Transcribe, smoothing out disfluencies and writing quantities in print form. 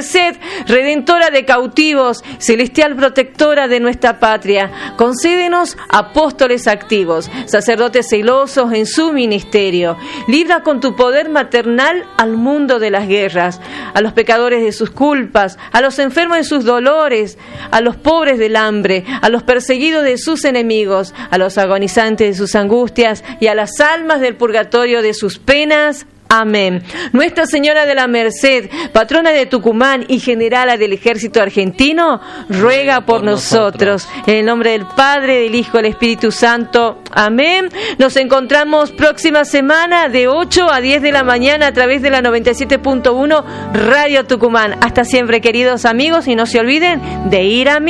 Merced, redentora de cautivos, celestial protectora de nuestra patria, concédenos apóstoles activos, sacerdotes celosos en su ministerio. Libra con tu poder maternal al mundo de las guerras, a los pecadores de sus culpas, a los enfermos de sus dolores, a los pobres del hambre, a los perseguidos de sus enemigos, a los agonizantes de sus angustias y a las almas del purgatorio de sus penas. Amén. Nuestra Señora de la Merced, patrona de Tucumán y generala del ejército argentino, ruega por nosotros. En el nombre del Padre, del Hijo y del Espíritu Santo. Amén. Nos encontramos próxima semana de 8 a 10 de la mañana a través de la 97.1 Radio Tucumán. Hasta siempre, queridos amigos, y no se olviden de ir a misa.